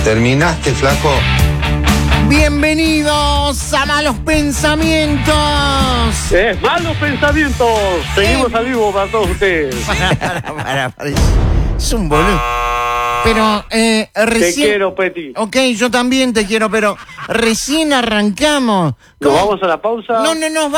¿Terminaste, flaco? Bienvenidos a Malos Pensamientos. Malos Pensamientos. Seguimos a vivo para todos ustedes. Para. Es un boludo. Pero recién... Te quiero, Peti. Ok, yo también te quiero, pero recién arrancamos. ¿Nos vamos a la pausa? No,